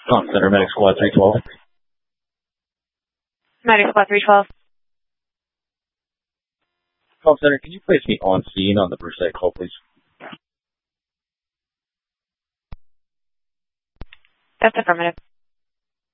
Con Center, Medic Squad 312. Medic Squad 312. Con Center, can you place me on scene on the Brewster call, please? That's affirmative.